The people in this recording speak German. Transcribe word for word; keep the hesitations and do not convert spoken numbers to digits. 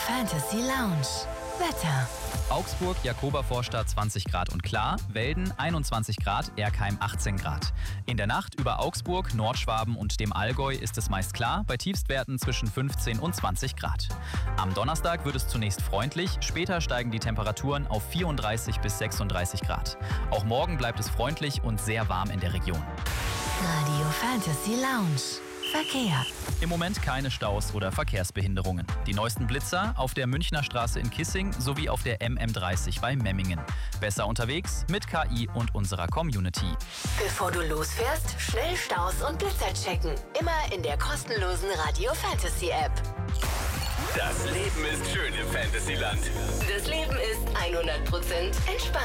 Fantasy Lounge. Wetter. Augsburg, Jakoba-Vorstadt zwanzig Grad und klar, Welden einundzwanzig Grad, Erkheim achtzehn Grad. In der Nacht über Augsburg, Nordschwaben und dem Allgäu ist es meist klar, bei Tiefstwerten zwischen fünfzehn und zwanzig Grad. Am Donnerstag wird es zunächst freundlich, später steigen die Temperaturen auf vierunddreißig bis sechsunddreißig Grad. Auch morgen bleibt es freundlich und sehr warm in der Region. Radio Fantasy Lounge. Verkehr. Im Moment keine Staus oder Verkehrsbehinderungen. Die neuesten Blitzer auf der Münchner Straße in Kissing sowie auf der M M dreißig bei Memmingen. Besser unterwegs mit K I und unserer Community. Bevor du losfährst, schnell Staus und Blitzer checken. Immer in der kostenlosen Radio Fantasy App. Das Leben ist schön im Fantasyland. Das Leben ist hundert Prozent entspannt.